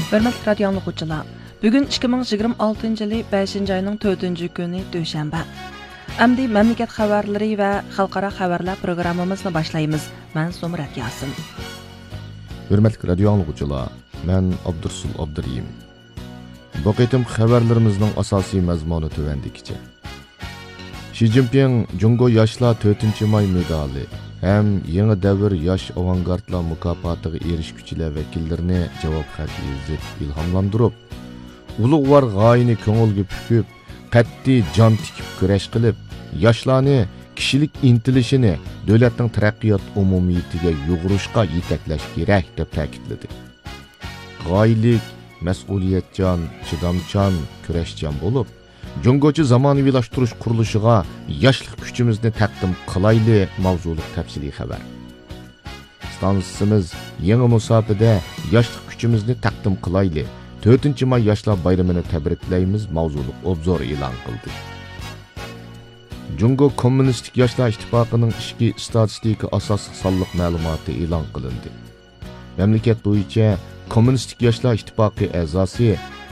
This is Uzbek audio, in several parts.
Hörmətli radio dinləyicilər, bugün 2026 yılı 5-ci ayının 4-cü günü döşənbə. Əmdi məmləkət xəbərləri və xalqara xəbərlər proqramımızı başlayırıq. Mən Somrat Yasin. Hörmətli radio dinləyicilər, mən Abdursul Abdurrahim. Bu qitim xəbərlərimizin əsası məzmunu tövəndikcə. Xi Jinping Jungo Yaşlar 4-cü may medali hem yeni devir yaş avangardlar mükafatıga erişkichilar vakillerini cevap xati yazıp ilhamlandırıp, ulug'var g'oyani ko'ngilga pukib, qat'iy jon tikib kurash qilib, yoshlarni kishilik intilishini davlatning taraqqiyot umumiyatiga yug'urishga yetaklash kerak deb ta'kidladi. G'oylik, mas'uliyatchan, chidamchan, kurashchan bo'lib, Jungochi zamonaviylashtirish qurilishiga yoshlik kuchimizni taqdim qilayli mavzuliq tafsiliy xabar. Stansiyamiz yangi musofada yoshlik kuchimizni taqdim qilayli 4-may yoshlar bayramini tabriklaymiz mavzuliq obzor e'lon qildi. Jungo Kommunistik Yoshlar ittifoqining ishki statistika asosli sonliq ma'lumoti e'lon qilindi. Mamlakat bo'yicha Kommunistik Yoshlar ittifoqi a'zosi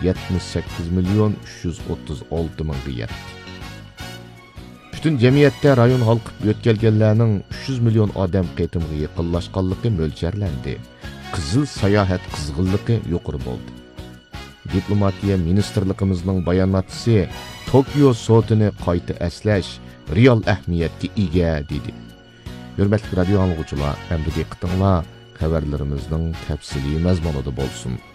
78.336.000 yetdi. Bütün cemiyette rayon halkı ötkelgenlerinin 300 milyon adam qetimga yaqinlashganligi mo'ljallandı. Qizil sayohat qizg'inligi yuqori bo'ldi. Diplomatiya ministerligimizning bayonotchisi Tokyo sotini qayta eslash real ahamiyatga ega dedi. Hurmatli radio dinləyicilər, endi diqqətinizlər xəbərlərimizin təfsili məzmununda bo'lsin.